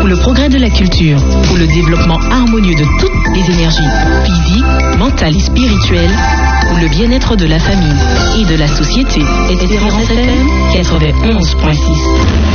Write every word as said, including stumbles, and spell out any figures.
pour le progrès de la culture, pour le développement harmonieux de toutes les énergies, physiques, mentales et spirituelles, pour le bien-être de la famille et de la société. Espérance F M quatre-vingt-onze point six.